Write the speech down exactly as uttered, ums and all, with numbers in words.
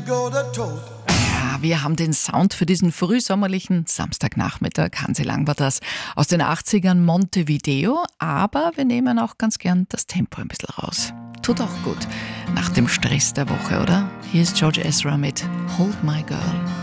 Ja, wir haben den Sound für diesen frühsommerlichen Samstagnachmittag. Hansi Lang war das aus den achtzigern, Montevideo. Aber wir nehmen auch ganz gern das Tempo ein bisschen raus. Tut auch gut. Nach dem Stress der Woche, oder? Hier ist George Ezra mit Hold My Girl.